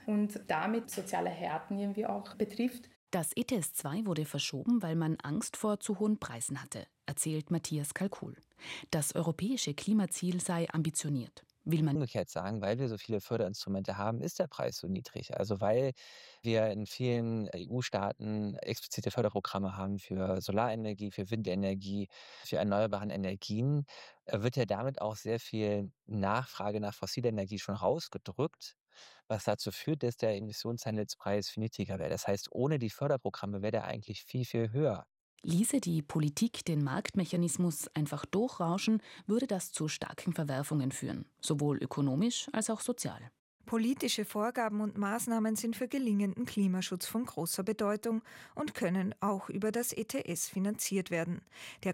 und damit soziale Härten irgendwie auch betrifft. Das ETS2 wurde verschoben, weil man Angst vor zu hohen Preisen hatte, erzählt Matthias Kalkuhl. Das europäische Klimaziel sei ambitioniert. Will man Umgekehrt sagen, weil wir so viele Förderinstrumente haben, ist der Preis so niedrig. Also weil wir in vielen EU-Staaten explizite Förderprogramme haben für Solarenergie, für Windenergie, für erneuerbare Energien, wird ja damit auch sehr viel Nachfrage nach fossiler Energie schon rausgedrückt, was dazu führt, dass der Emissionshandelspreis viel niedriger wäre. Das heißt, ohne die Förderprogramme wäre der eigentlich viel, viel höher. Ließe die Politik den Marktmechanismus einfach durchrauschen, würde das zu starken Verwerfungen führen, sowohl ökonomisch als auch sozial. Politische Vorgaben und Maßnahmen sind für gelingenden Klimaschutz von großer Bedeutung und können auch über das ETS finanziert werden. Der